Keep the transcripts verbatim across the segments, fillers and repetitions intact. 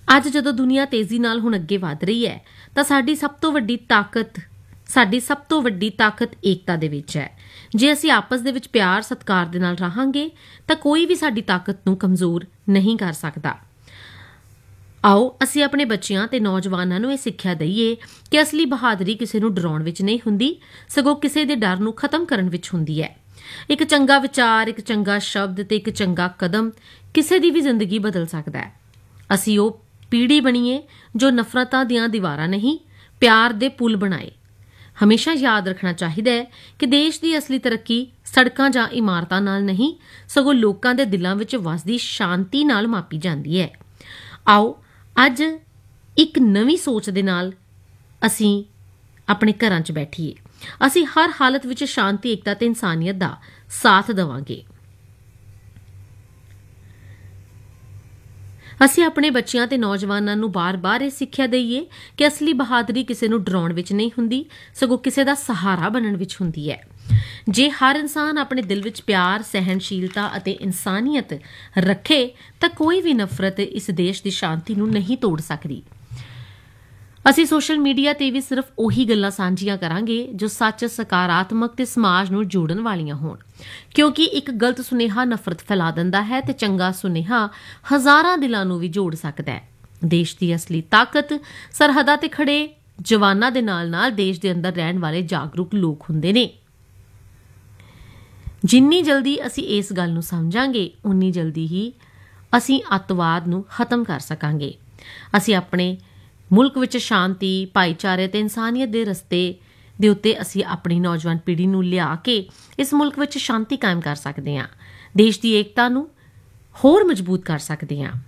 ਅੱਜ ਜਦੋਂ ਦੁਨੀਆ ਤੇਜ਼ੀ ਨਾਲ ਹੁਣ ਅੱਗੇ ਵਧ ਰਹੀ ਹੈ ਤਾਂ ਸਾਡੀ ਸਭ ਤੋਂ ਵੱਡੀ ਤਾਕਤ ਸਾਡੀ ਸਭ ਤੋਂ ਵੱਡੀ ਤਾਕਤ ਏਕਤਾ ਦੇ ਵਿੱਚ ਹੈ। ਜੇ ਅਸੀਂ ਆਪਸ ਦੇ ਵਿੱਚ ਪਿਆਰ ਸਤਿਕਾਰ ਦੇ ਨਾਲ ਰਹਾਂਗੇ ਤਾਂ ਕੋਈ ਵੀ ਸਾਡੀ ਤਾਕਤ ਨੂੰ ਕਮਜ਼ੋਰ ਨਹੀਂ ਕਰ ਸਕਦਾ। ਆਓ ਅਸੀਂ ਆਪਣੇ ਬੱਚਿਆਂ ਤੇ ਨੌਜਵਾਨਾਂ ਨੂੰ ਇਹ ਸਿੱਖਿਆ ਦਈਏ ਕਿ ਅਸਲੀ ਬਹਾਦਰੀ ਕਿਸੇ ਨੂੰ ਡਰਾਉਣ ਵਿੱਚ ਨਹੀਂ ਹੁੰਦੀ, ਸਗੋਂ ਕਿਸੇ ਦੇ ਡਰ ਨੂੰ ਖਤਮ ਕਰਨ ਵਿੱਚ ਹੁੰਦੀ ਹੈ। ਇੱਕ ਚੰਗਾ ਵਿਚਾਰ, ਇੱਕ ਚੰਗਾ ਸ਼ਬਦ ਤੇ ਇੱਕ ਚੰਗਾ ਕਦਮ ਕਿਸੇ ਦੀ ਵੀ ਜ਼ਿੰਦਗੀ ਬਦਲ ਸਕਦਾ ਹੈ। ਅਸੀਂ ਉਹ ਪੀੜ੍ਹੀ ਬਣੀਏ ਜੋ ਨਫ਼ਰਤਾਂ ਦੀਆਂ ਦੀਵਾਰਾਂ ਨਹੀਂ, ਪਿਆਰ ਦੇ ਪੁਲ ਬਣਾਏ। ਹਮੇਸ਼ਾ ਯਾਦ ਰੱਖਣਾ ਚਾਹੀਦਾ ਹੈ ਕਿ ਦੇਸ਼ ਦੀ ਅਸਲੀ ਤਰੱਕੀ ਸੜਕਾਂ ਜਾਂ ਇਮਾਰਤਾਂ ਨਾਲ ਨਹੀਂ, ਸਗੋਂ ਲੋਕਾਂ ਦੇ ਦਿਲਾਂ ਵਿੱਚ ਵਸਦੀ ਸ਼ਾਂਤੀ ਨਾਲ ਮਾਪੀ ਜਾਂਦੀ ਹੈ। ਆਓ ਅੱਜ ਇੱਕ ਨਵੀਂ ਸੋਚ ਦੇ ਨਾਲ ਅਸੀਂ ਆਪਣੇ ਘਰਾਂ 'ਚ ਬੈਠੀਏ। ਅਸੀਂ ਹਰ ਹਾਲਤ ਵਿੱਚ ਸ਼ਾਂਤੀ, ਏਕਤਾ ਤੇ ਇਨਸਾਨੀਅਤ ਦਾ ਸਾਥ ਦੇਵਾਂਗੇ। ਅਸੀਂ ਆਪਣੇ ਬੱਚਿਆਂ ਤੇ ਨੌਜਵਾਨਾਂ ਨੂੰ ਬਾਰ-ਬਾਰ ਇਹ ਸਿੱਖਿਆ ਦਈਏ ਕਿ ਅਸਲੀ ਬਹਾਦਰੀ ਕਿਸੇ ਨੂੰ ਡਰਾਉਣ ਵਿੱਚ ਨਹੀਂ ਹੁੰਦੀ, ਸਗੋਂ ਕਿਸੇ ਦਾ ਸਹਾਰਾ ਬਣਨ ਵਿੱਚ ਹੁੰਦੀ ਹੈ। ਜੇ ਹਰ ਇਨਸਾਨ ਆਪਣੇ ਦਿਲ ਵਿੱਚ ਪਿਆਰ, ਸਹਿਣਸ਼ੀਲਤਾ ਅਤੇ ਇਨਸਾਨੀਅਤ ਰੱਖੇ ਤਾਂ ਕੋਈ ਵੀ ਨਫ਼ਰਤ ਇਸ ਦੇਸ਼ ਦੀ ਸ਼ਾਂਤੀ ਨੂੰ ਨਹੀਂ ਤੋੜ ਸਕਦੀ। ਅਸੀਂ ਸੋਸ਼ਲ ਮੀਡੀਆ ਤੇ ਵੀ ਸਿਰਫ ਉਹੀ ਗੱਲਾਂ ਸਾਂਝੀਆਂ ਕਰਾਂਗੇ ਜੋ ਸੱਚ, ਸਕਾਰਾਤਮਕ ਤੇ ਸਮਾਜ ਨੂੰ ਜੋੜਨ ਵਾਲੀਆਂ ਹੋਣ, ਕਿਉਂਕਿ ਇੱਕ ਗਲਤ ਸੁਨੇਹਾ ਨਫ਼ਰਤ ਫੈਲਾ ਦਿੰਦਾ ਹੈ ਤੇ ਚੰਗਾ ਸੁਨੇਹਾ ਹਜ਼ਾਰਾਂ ਦਿਲਾਂ ਨੂੰ ਵੀ ਜੋੜ ਸਕਦਾ ਹੈ। ਦੇਸ਼ ਦੀ ਅਸਲੀ ਤਾਕਤ ਸਰਹੱਦਾਂ ਤੇ ਖੜੇ ਜਵਾਨਾਂ ਦੇ ਨਾਲ-ਨਾਲ ਦੇਸ਼ ਦੇ ਅੰਦਰ ਰਹਿਣ ਵਾਲੇ ਜਾਗਰੂਕ ਲੋਕ ਹੁੰਦੇ ਨੇ। ਜਿੰਨੀ ਜਲਦੀ ਅਸੀਂ ਇਸ ਗੱਲ ਨੂੰ ਸਮਝਾਂਗੇ, ਉਨੀ ਜਲਦੀ ਹੀ ਅਸੀਂ ਅੱਤਵਾਦ ਨੂੰ ਖਤਮ ਕਰ ਸਕਾਂਗੇ। ਅਸੀਂ ਆਪਣੇ ਮੁਲਕ ਵਿੱਚ ਸ਼ਾਂਤੀ, ਭਾਈਚਾਰੇ ਤੇ ਇਨਸਾਨੀਅਤ ਦੇ ਰਸਤੇ ਦੇ ਉੱਤੇ ਅਸੀਂ ਆਪਣੀ ਨੌਜਵਾਨ ਪੀੜ੍ਹੀ ਨੂੰ ਲਿਆ ਕੇ ਇਸ ਮੁਲਕ ਵਿੱਚ ਸ਼ਾਂਤੀ ਕਾਇਮ ਕਰ ਸਕਦੇ ਹਾਂ, ਦੇਸ਼ ਦੀ ਏਕਤਾ ਨੂੰ ਹੋਰ ਮਜ਼ਬੂਤ ਕਰ ਸਕਦੇ ਹਾਂ।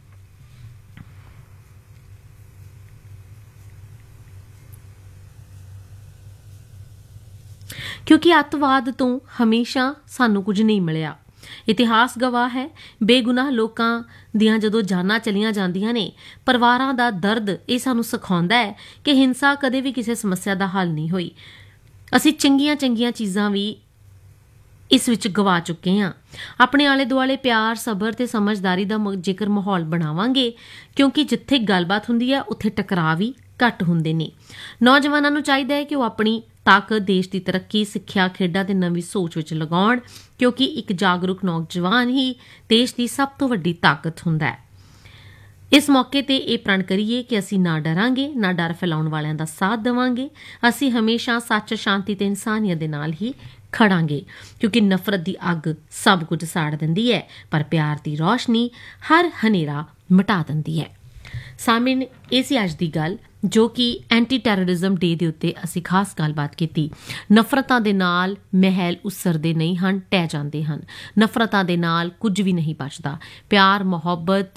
ਕਿਉਂਕਿ ਅੱਤਵਾਦ ਤੋਂ ਹਮੇਸ਼ਾ ਸਾਨੂੰ ਕੁਝ ਨਹੀਂ ਮਿਲਿਆ। ਇਤਿਹਾਸ ਗਵਾਹ ਹੈ, ਬੇਗੁਨਾਹ ਲੋਕਾਂ ਦੀਆਂ ਜਦੋਂ ਜਾਨਾਂ ਚਲੀਆਂ ਜਾਂਦੀਆਂ ਨੇ, ਪਰਿਵਾਰਾਂ ਦਾ ਦਰਦ ਇਹ ਸਾਨੂੰ ਸਿਖਾਉਂਦਾ ਹੈ ਕਿ ਹਿੰਸਾ ਕਦੇ ਵੀ ਕਿਸੇ ਸਮੱਸਿਆ ਦਾ ਹੱਲ ਨਹੀਂ ਹੋਈ। ਅਸੀਂ ਚੰਗੀਆਂ ਚੰਗੀਆਂ ਚੀਜ਼ਾਂ ਵੀ ਇਸ ਵਿੱਚ ਗਵਾ ਚੁੱਕੇ ਹਾਂ। ਆਪਣੇ ਆਲੇ ਦੁਆਲੇ ਪਿਆਰ, ਸਬਰ ਤੇ ਸਮਝਦਾਰੀ ਦਾ ਜੇਕਰ ਮਾਹੌਲ ਬਣਾਵਾਂਗੇ, ਕਿਉਂਕਿ ਜਿੱਥੇ ਗੱਲਬਾਤ ਹੁੰਦੀ ਹੈ ਉੱਥੇ ਟਕਰਾਅ ਵੀ ਘੱਟ ਹੁੰਦੇ ਨੇ। ਨੌਜਵਾਨਾਂ ਨੂੰ ਚਾਹੀਦਾ ਹੈ ਕਿ ਉਹ ਆਪਣੀ ਤਾਕਤ ਦੇਸ਼ ਦੀ ਤਰੱਕੀ, ਸਿੱਖਿਆ, ਖੇਡਾਂ ਤੇ ਨਵੀਂ ਸੋਚ ਵਿੱਚ ਲਗਾਉਣ, ਕਿਉਂਕਿ ਇੱਕ ਜਾਗਰੂਕ ਨੌਜਵਾਨ ਹੀ ਦੇਸ਼ ਦੀ ਸਭ ਤੋਂ ਵੱਡੀ ਤਾਕਤ ਹੁੰਦਾ ਹੈ। ਇਸ ਮੌਕੇ ਤੇ ਇਹ ਪ੍ਰਣ ਕਰੀਏ ਕਿ ਅਸੀਂ ਨਾ ਡਰਾਂਗੇ, ਨਾ ਡਰ ਫੈਲਾਉਣ ਵਾਲਿਆਂ ਦਾ ਸਾਥ ਦੇਵਾਂਗੇ। ਅਸੀਂ ਹਮੇਸ਼ਾ ਸੱਚ, ਸ਼ਾਂਤੀ ਤੇ ਇਨਸਾਨੀਅਤ ਦੇ ਨਾਲ ਹੀ ਖੜਾਂਗੇ, ਕਿਉਂਕਿ ਨਫ਼ਰਤ ਦੀ ਅੱਗ ਸਭ ਕੁਝ ਸਾੜ ਦਿੰਦੀ ਹੈ, ਪਰ ਪਿਆਰ ਦੀ ਰੌਸ਼ਨੀ ਹਰ ਹਨੇਰਾ ਮਿਟਾ ਦਿੰਦੀ ਹੈ। ਸਾਮਿਨ, ਇਹ ਸੀ ਅੱਜ ਦੀ ਗੱਲ ਜੋ ਕਿ ਐਂਟੀ ਟੈਰਰਿਜ਼ਮ ਡੇ ਦੇ ਉੱਤੇ ਅਸੀਂ ਖਾਸ ਗੱਲਬਾਤ ਕੀਤੀ। ਨਫ਼ਰਤਾਂ ਦੇ ਨਾਲ ਮਹਿਲ ਉਸਰਦੇ ਨਹੀਂ ਹਨ, ਢਹਿ ਜਾਂਦੇ ਹਨ। ਨਫ਼ਰਤਾਂ ਦੇ ਨਾਲ ਕੁਝ ਵੀ ਨਹੀਂ ਬਚਦਾ। ਪਿਆਰ, ਮੁਹੱਬਤ